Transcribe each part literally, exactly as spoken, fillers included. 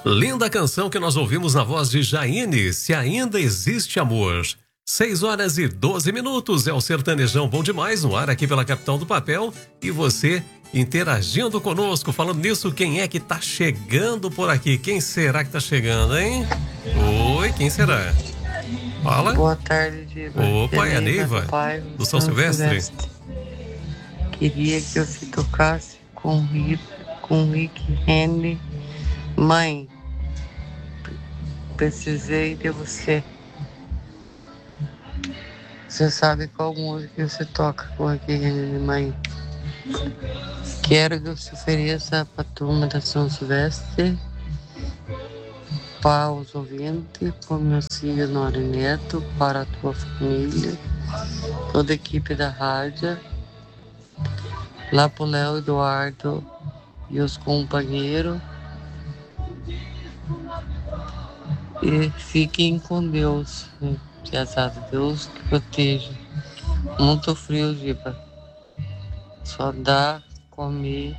Linda canção que nós ouvimos na voz de Jaine, Se Ainda Existe Amor. seis horas e doze minutos, é o Sertanejão Bom Demais, no ar aqui pela Capital do Papel. E você interagindo conosco, falando nisso, quem é que tá chegando por aqui? Quem será que tá chegando, hein? Oi, quem será? Fala. Boa tarde, Diva. Opa, é a Neiva, do, do São Silvestre. Silvestre. Queria que eu se tocasse com o Rick, com Rick Henry. Mãe, precisei de você. Você sabe qual música você toca com Rick Henry, mãe? Quero que você ofereça para a turma da São Silvestre, para os ouvintes, para meus filhos Nora e Neto, para a tua família, toda a equipe da rádio, lá para o Léo Eduardo e os companheiros. E fiquem com Deus, pesado, Deus que proteja. Muito frio, Diva. Só dá comer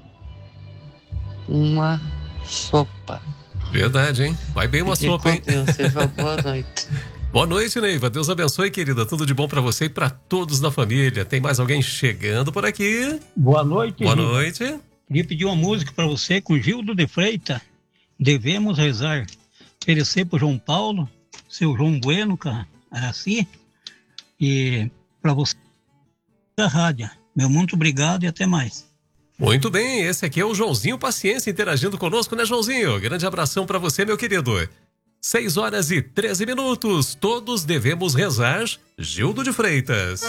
uma sopa. Verdade, hein? Vai bem uma Fiquem sopa, hein? com Deus, seja boa noite. Boa noite, Neiva. Deus abençoe, querida. Tudo de bom pra você e pra todos da família. Tem mais alguém chegando por aqui? Boa noite. Boa Gildo. noite. Queria pedir uma música pra você com Gildo de Freitas. Devemos rezar. Oferecer pro João Paulo, seu João Bueno, cara, assim. E pra você da rádio. Meu muito obrigado e até mais. Muito bem, esse aqui é o Joãozinho Paciência interagindo conosco, né, Joãozinho? Grande abração pra você, meu querido. seis horas e treze minutos. Todos devemos rezar. Gildo de Freitas.